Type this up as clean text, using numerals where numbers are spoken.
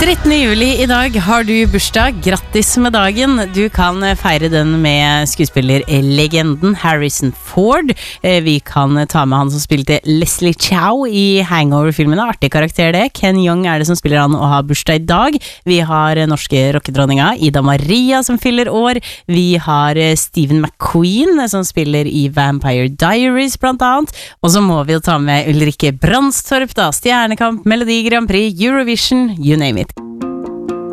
13. juli I dag har du bursdag. Grattis med dagen. Du kan feire den med skuespillerlegenden Harrison Ford. Vi kan ta med han som spilte Leslie Chow I Hangover-filmene. Artig karakter det. Ken Jeong det som spiller han og har bursdag I dag. Vi har norske rockedronninga Ida Maria som fyller år. Vi har Stephen McQueen som spiller I Vampire Diaries blant annet. Og så må vi jo ta med Ulrikke Brandstorp da. Stjernekamp, Melodi Grand Prix, Eurovision, you name it.